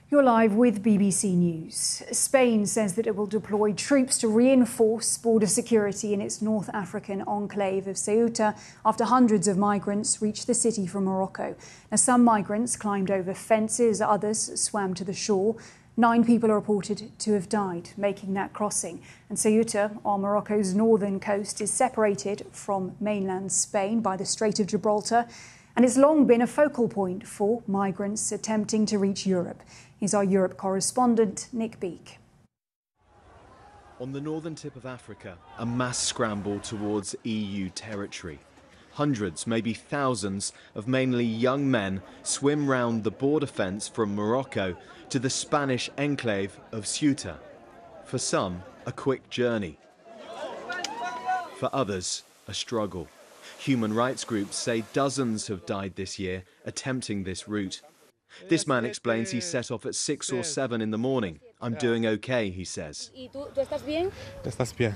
You're live with BBC News. Spain says that it will deploy troops to reinforce border security in its North African enclave of Ceuta after hundreds of migrants reached the city from Morocco. Now, some migrants climbed over fences, others swam to the shore. 9 people are reported to have died making that crossing. And Ceuta, on Morocco's northern coast, is separated from mainland Spain by the Strait of Gibraltar, and it's long been a focal point for migrants attempting to reach Europe. Here's our Europe correspondent, Nick Beake. On the northern tip of Africa, a mass scramble towards EU territory. Hundreds, maybe thousands, of mainly young men swim round the border fence from Morocco to the Spanish enclave of Ceuta. For some, a quick journey. For others, a struggle. Human rights groups say dozens have died this year attempting this route. This man explains he set off at 6 or 7 in the morning. I'm doing okay, he says. The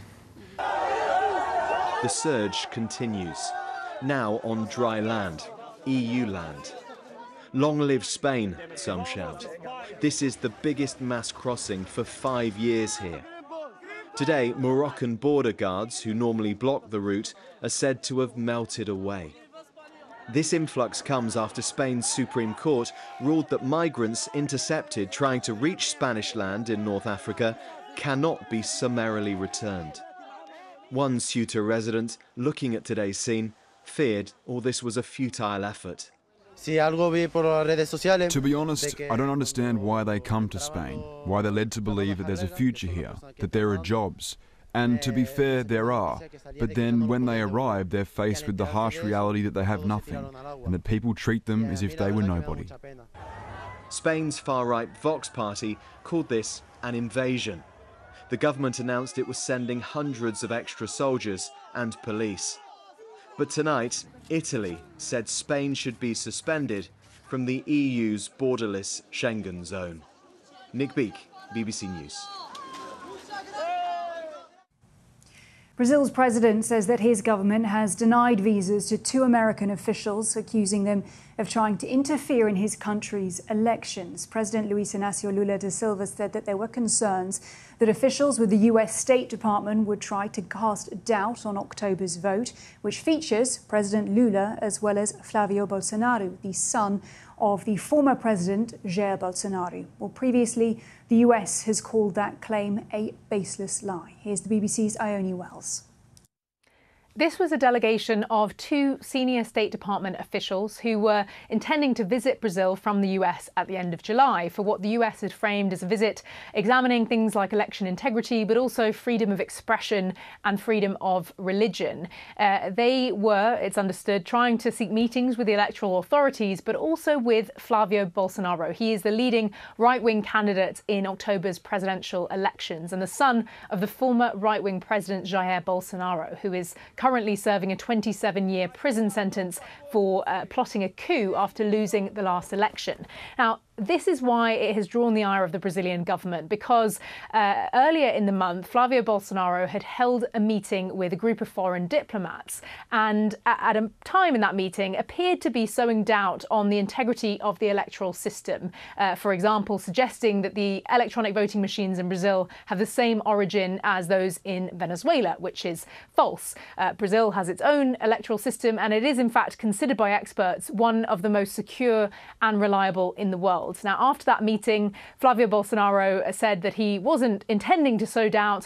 surge continues, now on dry land, EU land. Long live Spain, some shout. This is the biggest mass crossing for 5 years here. Today, Moroccan border guards, who normally block the route, are said to have melted away. This influx comes after Spain's Supreme Court ruled that migrants intercepted trying to reach Spanish land in North Africa cannot be summarily returned. One Ceuta resident, looking at today's scene, feared all this was a futile effort. To be honest, I don't understand why they come to Spain, why they're led to believe that there's a future here, that there are jobs. And to be fair, there are. But then when they arrive, they're faced with the harsh reality that they have nothing, and that people treat them as if they were nobody. Spain's far-right Vox party called this an invasion. The government announced it was sending hundreds of extra soldiers and police. But tonight, Italy said Spain should be suspended from the EU's borderless Schengen zone. Nick Beake, BBC News. Brazil's president says that his government has denied visas to 2 American officials, accusing them of trying to interfere in his country's elections. President Luiz Inácio Lula da Silva said that there were concerns that officials with the US State Department would try to cast doubt on October's vote, which features President Lula as well as Flavio Bolsonaro, the son of the former president Jair Bolsonaro. Well, previously, the US has called that claim a baseless lie. Here's the BBC's Ione Wells. This was a delegation of 2 senior State Department officials who were intending to visit Brazil from the US at the end of July for what the US had framed as a visit examining things like election integrity, but also freedom of expression and freedom of religion. They were, it's understood, trying to seek meetings with the electoral authorities, but also with Flavio Bolsonaro. He is the leading right-wing candidate in October's presidential elections and the son of the former right-wing president Jair Bolsonaro, who is currently serving a 27-year prison sentence for plotting a coup after losing the last election. Now, this is why it has drawn the ire of the Brazilian government, because earlier in the month, Flavio Bolsonaro had held a meeting with a group of foreign diplomats and at a time in that meeting appeared to be sowing doubt on the integrity of the electoral system. For example, suggesting that the electronic voting machines in Brazil have the same origin as those in Venezuela, which is false. Brazil has its own electoral system, and it is in fact considered by experts one of the most secure and reliable in the world. Now, after that meeting, Flavio Bolsonaro said that he wasn't intending to sow doubt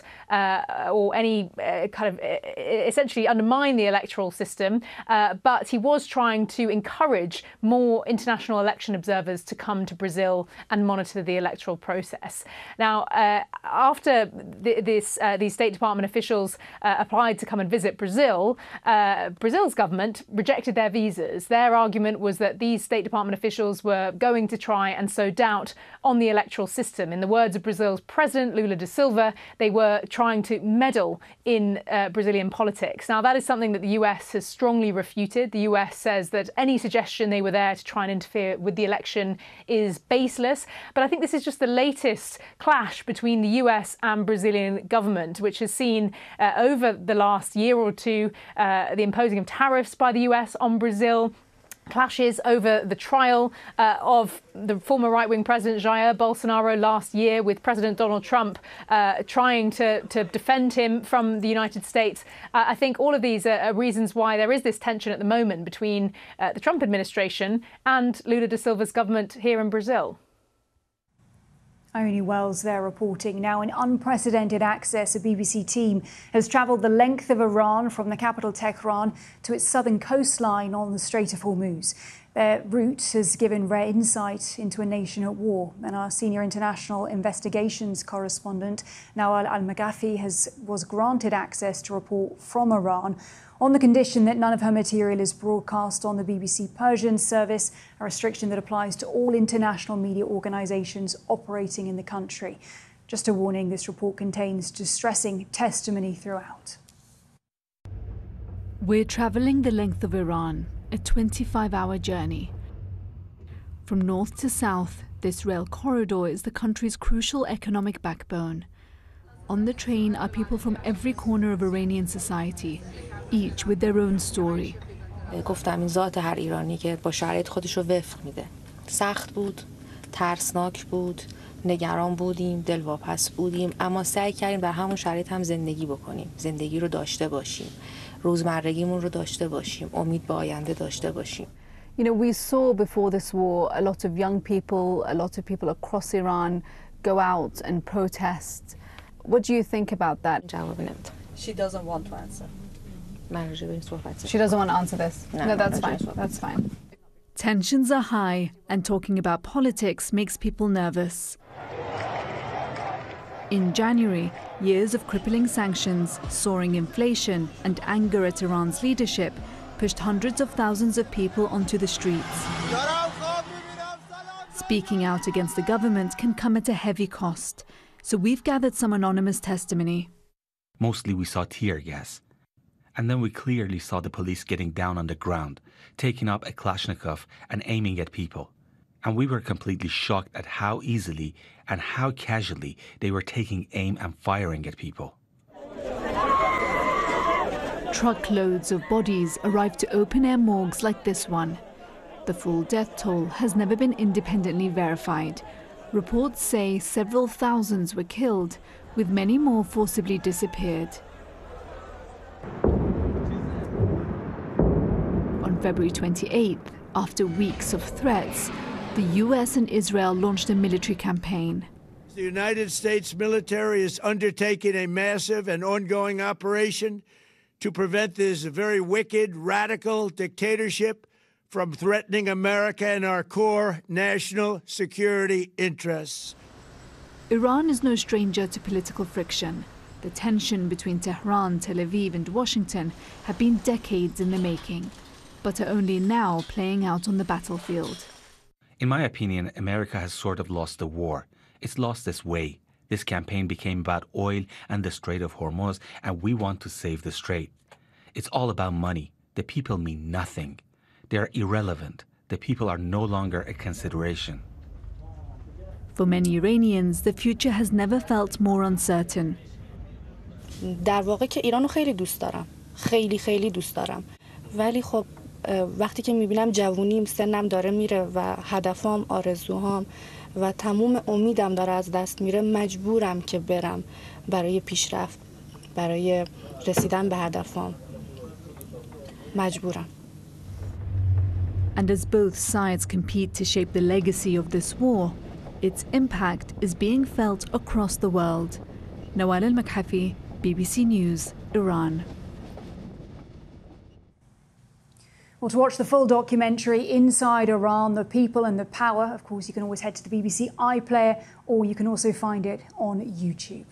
or any kind of essentially undermine the electoral system, but he was trying to encourage more international election observers to come to Brazil and monitor the electoral process. Now, after these State Department officials applied to come and visit Brazil, Brazil's government rejected their visas. Their argument was that these State Department officials were going to try and sow doubt on the electoral system. In the words of Brazil's president, Lula da Silva, they were trying to meddle in Brazilian politics. Now, that is something that the US has strongly refuted. The US says that any suggestion they were there to try and interfere with the election is baseless. But I think this is just the latest clash between the US and Brazilian government, which has seen over the last year or two the imposing of tariffs by the US on Brazil, clashes over the trial of the former right-wing President Jair Bolsonaro last year, with President Donald Trump trying to defend him from the United States. I think all of these are reasons why there is this tension at the moment between the Trump administration and Lula da Silva's government here in Brazil. Ione Wells there reporting. Now, in unprecedented access, a BBC team has travelled the length of Iran from the capital Tehran to its southern coastline on the Strait of Hormuz. Their route has given rare insight into a nation at war. And our senior international investigations correspondent, Nawal Al-Maghafi, was granted access to report from Iran on the condition that none of her material is broadcast on the BBC Persian service, a restriction that applies to all international media organisations operating in the country. Just a warning, this report contains distressing testimony throughout. We're travelling the length of Iran, a 25-hour journey. From north to south, this rail corridor is the country's crucial economic backbone. On the train are people from every corner of Iranian society, each with their own story. گفتم این ذات هر ایرانی که با شرایط خودش رو وفق میده. سخت بود، ترسناک بود، نگران بودیم، دلواپس بودیم، اما سعی کردیم در همون شرایط هم زندگی بکنیم. زندگی رو داشته باشیم. روزمرگیمون رو داشته باشیم. امید به آینده داشته باشیم. You know, we saw before this war a lot of young people, a lot of people across Iran go out and protest. What do you think about that? جواب نمیدم. She doesn't want to answer. She doesn't want to answer this. No, that's fine. That's fine. Tensions are high, and talking about politics makes people nervous. In January, years of crippling sanctions, soaring inflation, and anger at Iran's leadership pushed hundreds of thousands of people onto the streets. Speaking out against the government can come at a heavy cost, so we've gathered some anonymous testimony. Mostly we saw tear gas. And then we clearly saw the police getting down on the ground, taking up a Kalashnikov and aiming at people. And we were completely shocked at how easily and how casually they were taking aim and firing at people. Truckloads of bodies arrived to open-air morgues like this one. The full death toll has never been independently verified. Reports say several thousands were killed, with many more forcibly disappeared. On February 28th, after weeks of threats, the US and Israel launched a military campaign. The United States military is undertaking a massive and ongoing operation to prevent this very wicked, radical dictatorship from threatening America and our core national security interests. Iran is no stranger to political friction. The tension between Tehran, Tel Aviv, and Washington have been decades in the making, but are only now playing out on the battlefield. In my opinion, America has sort of lost the war. It's lost its way. This campaign became about oil and the Strait of Hormuz, and we want to save the strait. It's all about money. The people mean nothing. They are irrelevant. The people are no longer a consideration. For many Iranians, the future has never felt more uncertain. در واقع که ایرانو خیلی دوست دارم. خیلی دوست دارم. ولی خب وقتی که میبینم جوونیم، سنم داره میره و هدفام، آرزوهام و تموم امیدم داره از دست میره، مجبورم که برم برای پیشرفت، برای رسیدن به هدفام. مجبورم. And as both sides compete to shape the legacy of this war, its impact is being felt across the world. Nawal Al-Maghafi, BBC News, Iran. Well, to watch the full documentary Inside Iran, The People and the Power, of course, you can always head to the BBC iPlayer, or you can also find it on YouTube.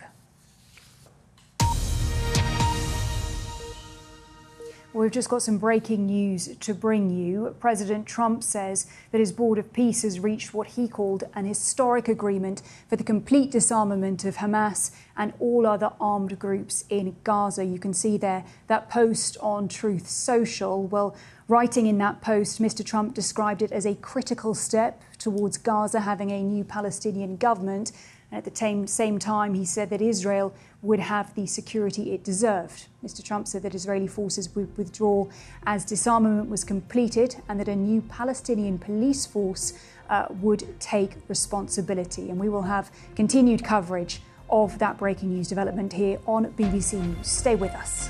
We've just got some breaking news to bring you. President Trump says that his Board of Peace has reached what he called an historic agreement for the complete disarmament of Hamas and all other armed groups in Gaza. You can see there that post on Truth Social. Well, writing in that post, Mr. Trump described it as a critical step towards Gaza having a new Palestinian government. And at the same time, he said that Israel would have the security it deserved. Mr. Trump said that Israeli forces would withdraw as disarmament was completed and that a new Palestinian police force would take responsibility. And we will have continued coverage of that breaking news development here on BBC News. Stay with us.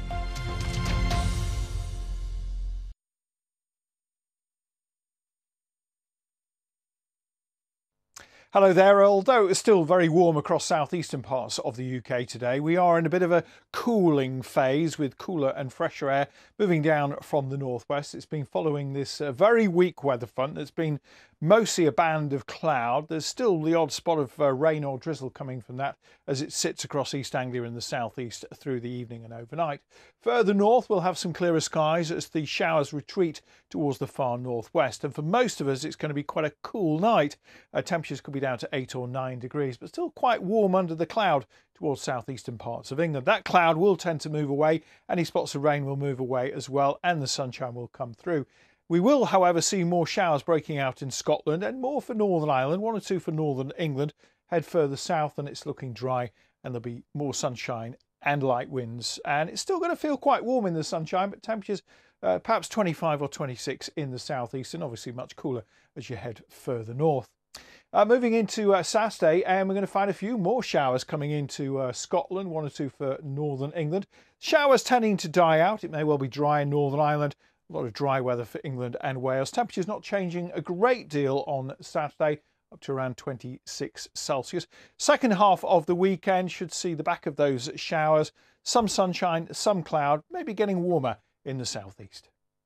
Hello there. Although it's still very warm across southeastern parts of the UK today, we are in a bit of a cooling phase with cooler and fresher air moving down from the northwest. It's been following this very weak weather front that's been mostly a band of cloud. There's still the odd spot of rain or drizzle coming from that as it sits across East Anglia in the southeast through the evening and overnight. Further north, we'll have some clearer skies as the showers retreat towards the far northwest. And for most of us, it's going to be quite a cool night. Temperatures could be down to 8 or 9 degrees, but still quite warm under the cloud towards southeastern parts of England. That cloud will tend to move away. Any spots of rain will move away as well, and the sunshine will come through. We will, however, see more showers breaking out in Scotland and more for Northern Ireland, 1 or 2 for Northern England. Head further south and it's looking dry and there'll be more sunshine and light winds. And it's still going to feel quite warm in the sunshine, but temperatures perhaps 25 or 26 in the southeast and obviously much cooler as you head further north. Moving into Saturday, and we're going to find a few more showers coming into Scotland, 1 or 2 for Northern England. Showers tending to die out. It may well be dry in Northern Ireland. A lot of dry weather for England and Wales. Temperatures not changing a great deal on Saturday, up to around 26 Celsius. Second half of the weekend should see the back of those showers. Some sunshine, some cloud, maybe getting warmer in the southeast.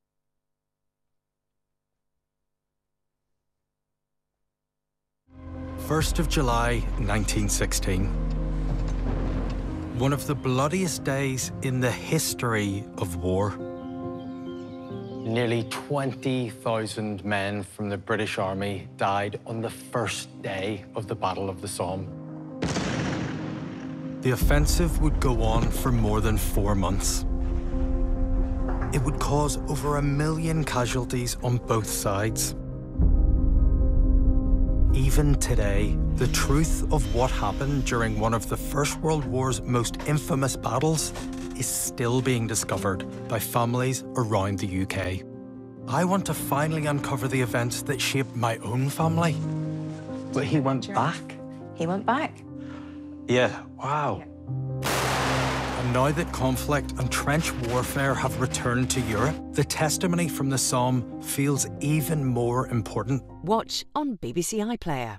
First of July, 1916. One of the bloodiest days in the history of war. Nearly 20,000 men from the British Army died on the first day of the Battle of the Somme. The offensive would go on for more than 4 months. It would cause over 1 million casualties on both sides. Even today, the truth of what happened during one of the First World War's most infamous battles is still being discovered by families around the UK. I want to finally uncover the events that shaped my own family. But he went back? He went back? Yeah, wow. And now that conflict and trench warfare have returned to Europe, the testimony from the Somme feels even more important. Watch on BBC iPlayer.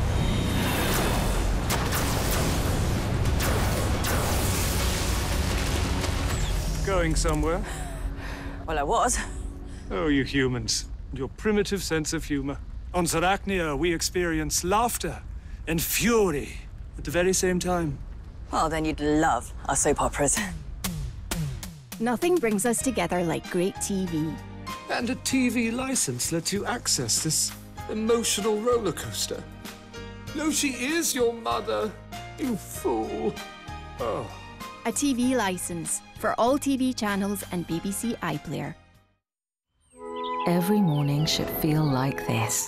Going somewhere? Well, I was. Oh, you humans. Your primitive sense of humor. On Zarachnia, we experience laughter and fury at the very same time. Well, then you'd love our soap operas. Nothing brings us together like great TV. And a TV license lets you access this emotional roller coaster. No, she is your mother, you fool. Oh. A TV license for all TV channels and BBC iPlayer. Every morning should feel like this.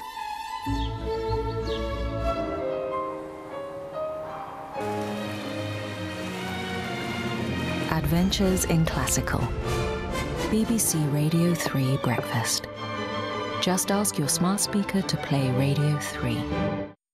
Adventures in Classical. BBC Radio 3 Breakfast. Just ask your smart speaker to play Radio 3.